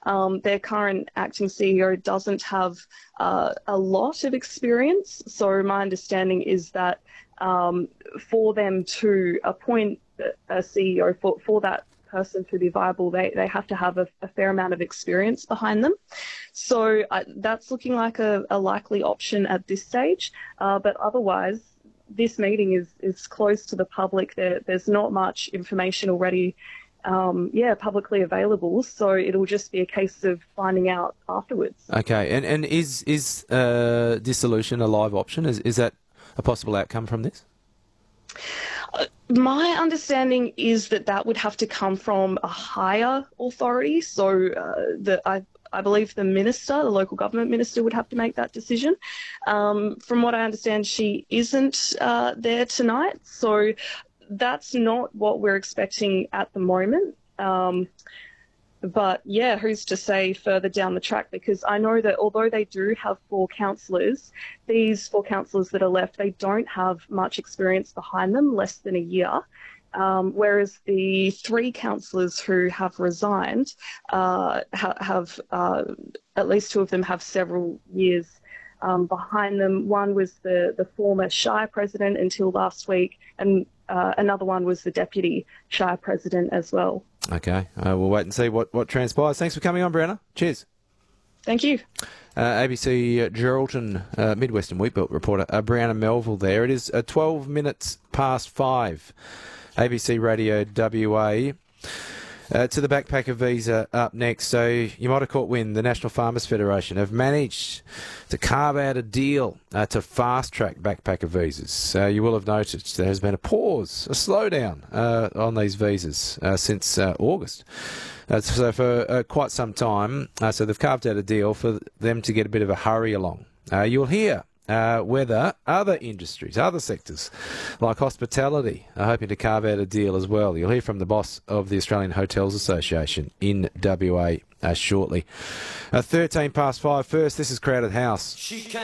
Their current acting CEO doesn't have a lot of experience. So my understanding is that for them to appoint a CEO for that person to be viable, they have to have a fair amount of experience behind them. So that's looking like a likely option at this stage. But otherwise, this meeting is closed to the public. There's not much information already publicly available, so it'll just be a case of finding out afterwards. Okay, and is dissolution a live option? Is that a possible outcome from this? My understanding is that would have to come from a higher authority. So I believe the local government minister, would have to make that decision. From what I understand, she isn't there tonight. So that's not what we're expecting at the moment. But yeah, who's to say further down the track? Because I know that although they do have 4 councillors, these 4 councillors that are left, they don't have much experience behind them, less than a year. Whereas the 3 councillors who have resigned have at least 2 of them have several years behind them. One was the former Shire president until last week, and another one was the deputy Shire president as well. Okay, we'll wait and see what transpires. Thanks for coming on, Brianna. Cheers. Thank you. ABC Geraldton Midwestern Wheatbelt reporter Brianna Melville there. It is 12 minutes past 5. ABC Radio WA. To the backpacker visa up next. So you might have caught wind, the National Farmers Federation have managed to carve out a deal to fast-track backpacker visas. You will have noticed there has been a pause, a slowdown on these visas since August. So for quite some time, so they've carved out a deal for them to get a bit of a hurry along. You'll hear whether other industries, other sectors like hospitality are hoping to carve out a deal as well. You'll hear from the boss of the Australian Hotels Association in WA shortly. 13 past 5 first, this is Crowded House.